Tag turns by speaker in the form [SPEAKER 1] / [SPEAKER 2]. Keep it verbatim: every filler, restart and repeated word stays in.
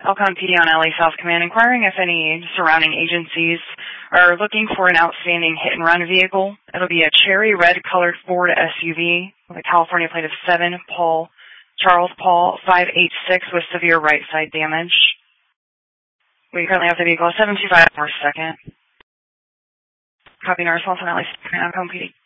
[SPEAKER 1] Elkhorn P D on L A South Command, inquiring if any surrounding agencies are looking for an outstanding hit-and-run vehicle. It'll be a cherry red-colored Ford S U V with a California plate of seven Paul Charles Paul five eight six with severe right side damage. We currently have the vehicle at seven two five per second. Copy, no response on L A South Command, Elkhorn P D.